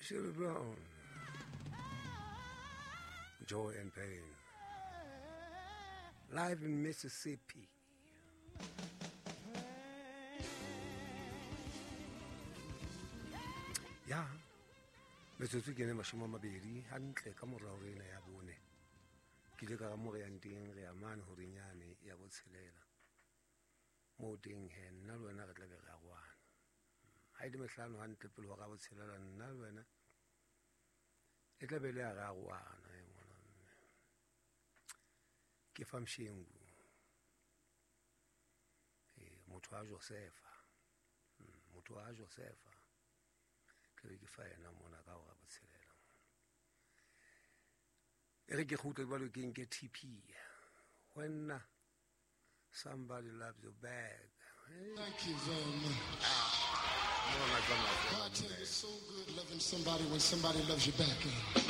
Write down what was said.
Shirley Brown. Joy and Pain. Live in Mississippi. Ya metsotso ke ne mashome a mabedi hantle ka morao rena ya bone ke ile ka mo re yang teng re amane ho renyane ya botshelela mo teng he nna le wena re tla be re a gwana ha ile mehlano hantle pele ho ga botshelela nna le wena e tla be le a ga gwana ngwana ke famshengu motho wa Josefa ke re ke fa ena mona ka ga botshelela e re ke khutle ba lo ke nke TP when somebody loves your bag. Thank you very much. God, I tell you, it's so good loving somebody when somebody loves you back.